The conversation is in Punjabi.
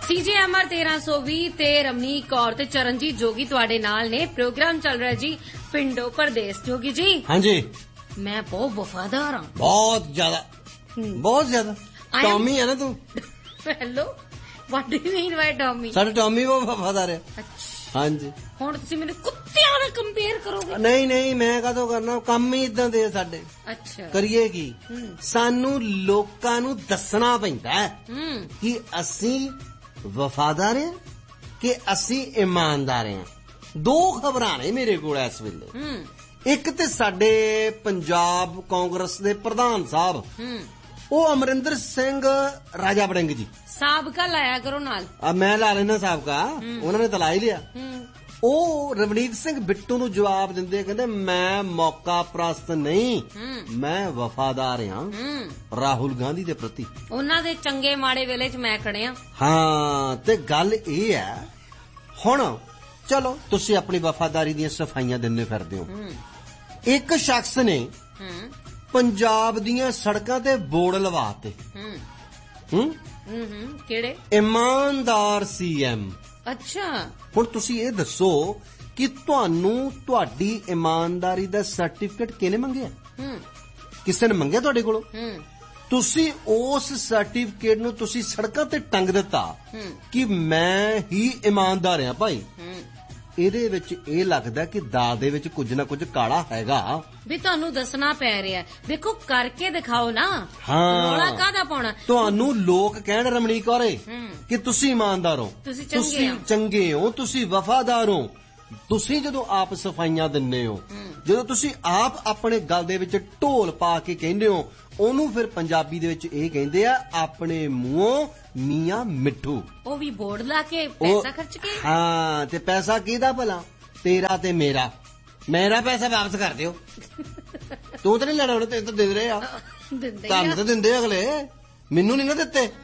CJMR 1320 ਤੇ ਰਮਨੀਕ ਕੌਰ ਤੇ ਚਰਨਜੀਤ ਜੋਗੀ ਤੁਹਾਡੇ ਨਾਲ ਨੇ। ਪ੍ਰੋਗਰਾਮ ਚੱਲ ਰਿਹਾ ਜੀ ਪਿੰਡੋ ਪਰਦੇਸ। ਜੋਗੀ ਜੀ, ਹਾਂਜੀ, ਮੈਂ ਬਹੁਤ ਵਫਾਦਾਰ ਹਾਂ, ਬਹੁਤ ਜ਼ਿਆਦਾ, ਬਹੁਤ ਜ਼ਿਆਦਾ। ਟੌਮੀ ਹੈ ਨਾ ਤੂੰ? Hello, what do you mean by Tommy? ਸਾਡਾ ਟੌਮੀ ਬਹੁਤ ਵਫਾਦਾਰ ਹੈ। ਹਾਂਜੀ, ਹੁਣ ਤੁਸੀਂ ਮੈਨੂੰ ਕੁੱਤਿਆਂ ਨਾਲ ਕੰਪੇਅਰ ਕਰੋਗੇ? ਨਹੀਂ ਨਹੀਂ, ਮੈਂ ਕਾਹਤੋਂ ਕਰਨਾ, ਕੰਮ ਹੀ ਇਦਾਂ ਦੇ ਸਾਡੇ। ਅੱਛਾ, ਕਰੀਏ ਕੀ? ਸਾਨੂੰ ਲੋਕਾਂ ਨੂੰ ਦੱਸਣਾ ਪੈਂਦਾ ਕਿ ਅਸੀਂ ਵਫਾਦਾਰ ਹਾਂ ਕਿ ਅਸੀਂ ਇਮਾਨਦਾਰ ਹਾਂ। ਦੋ ਖਬਰਾਂ ਨੇ ਮੇਰੇ ਕੋਲ ਇਸ ਵੇਲੇ। ਇੱਕ ਤੇ ਸਾਡੇ ਪੰਜਾਬ ਕਾਂਗਰਸ ਦੇ ਪ੍ਰਧਾਨ ਸਾਹਿਬ, ਉਹ ਅਮਰਿੰਦਰ ਸਿੰਘ ਰਾਜਾ ਵੜਿੰਗ ਜੀ। ਸਾਬਕਾ ਲਾਇਆ ਕਰੋ ਨਾਲ। ਮੈਂ ਲਾ ਲੈਣਾ ਸਾਬਕਾ, ਉਹਨਾਂ ਨੇ ਤਾਂ ਲਾ ਹੀ ਲਿਆ। ਉਹ ਰਵਨੀਤ ਸਿੰਘ ਬਿੱਟੂ ਨੂੰ ਜਵਾਬ ਦਿੰਦੇ ਕਹਿੰਦੇ, ਮੈਂ ਮੌਕਾ ਪ੍ਰਸਤ ਨਹੀਂ, ਮੈਂ ਵਫਾਦਾਰ ਹਾਂ ਰਾਹੁਲ ਗਾਂਧੀ ਦੇ ਪ੍ਰਤੀ। ਉਹਨਾਂ ਦੇ ਚੰਗੇ ਮਾੜੇ ਵੇਲੇ 'ਚ ਮੈਂ ਖੜਿਆ। ਹਾਂ, ਤੇ ਗੱਲ ਇਹ ਹੈ, ਹੁਣ ਚਲੋ ਤੁਸੀਂ ਆਪਣੀ ਵਫਾਦਾਰੀ ਦੀਆਂ ਸਫਾਈਆਂ ਦਿੰਦੇ ਫਿਰਦੇ ਹੋ। ਇੱਕ ਸ਼ਖਸ ਨੇ ਪੰਜਾਬ ਦੀਆਂ ਸੜਕਾਂ ਤੇ ਬੋਰਡ ਲਵਾਤੇ, ਕਿਹੜੇ? ਇਮਾਨਦਾਰ CM। ਅੱਛਾ, ਹੁਣ ਤੁਸੀਂ ਇਹ ਦੱਸੋ ਕਿ ਤੁਹਾਨੂੰ ਤੁਹਾਡੀ ਇਮਾਨਦਾਰੀ ਦਾ ਸਰਟੀਫਿਕੇਟ ਕਿਹਨੇ ਮੰਗਿਆ? ਕਿਸੇ ਨੇ ਮੰਗਿਆ ਤੁਹਾਡੇ ਕੋਲੋਂ? ਤੁਸੀਂ ਉਸ ਸਰਟੀਫਿਕੇਟ ਨੂੰ ਤੁਸੀਂ ਸੜਕਾਂ ਤੇ ਟੰਗ ਦਿੱਤਾ ਕਿ ਮੈਂ ਹੀ ਇਮਾਨਦਾਰ ਹਾਂ ਭਾਈ। ਇਹਦੇ ਵਿੱਚ ਇਹ ਲੱਗਦਾ ਕਿ ਦਾਲ ਦੇ ਵਿੱਚ ਕੁਝ ਨਾ ਕੁਝ ਕਾਲਾ ਹੈਗਾ ਵੀ ਤੁਹਾਨੂੰ ਦੱਸਣਾ ਪੈ ਰਿਹਾ। ਦੇਖੋ, ਕਰਕੇ ਦਿਖਾਓ ਨਾ। ਹਾਂ, ਰੌਲਾ ਕਾਹਦਾ ਪਾਉਣਾ? ਤੁਹਾਨੂੰ ਲੋਕ ਕਹਿਣ ਰਮਣੀਕ ਕੌਰੇ ਕਿ ਤੁਸੀਂ ਇਮਾਨਦਾਰ ਹੋ, ਤੁਸੀਂ ਚੰਗੇ ਹੋ, ਤੁਸੀਂ ਵਫਾਦਾਰ ਹੋ। ਤੁਸੀਂ ਜਦੋਂ ਆਪ ਸਫਾਈਆਂ ਦਿੰਦੇ ਹੋ, ਜਦੋਂ ਤੁਸੀਂ ਆਪ ਆਪਣੇ ਗਲ ਦੇ ਵਿੱਚ ਢੋਲ ਪਾ ਕੇ ਕਹਿੰਦੇ ਹੋ, ਉਹਨੂੰ ਫਿਰ ਪੰਜਾਬੀ ਦੇ ਵਿੱਚ ਇਹ ਕਹਿੰਦੇ ਆ ਆਪਣੇ ਮੂੰਹੋਂ ਮੀਆਂ ਮਿੱਠੂ। ਉਹ ਵੀ ਬੋਰਡ ਲਾ ਕੇ, ਪੈਸਾ ਖਰਚ ਕੇ। ਹਾਂ, ਤੇ ਪੈਸਾ ਕਿਹਦਾ ਭਲਾ? ਤੇਰਾ ਤੇ ਮੇਰਾ। ਮੇਰਾ ਪੈਸਾ ਵਾਪਸ ਕਰ ਦਿਓ। ਤੂੰ ਤਾਂ ਨਹੀਂ ਲੈਣਾ, ਉਹਨੇ ਤੇ ਦਿੰਦੇ ਰਹੇ ਆ, ਤੁਹਾਨੂੰ ਤਾਂ ਦਿੰਦੇ ਅਗਲੇ, ਮੈਨੂੰ ਨਹੀਂ ਨਾ ਦਿੱਤੇ।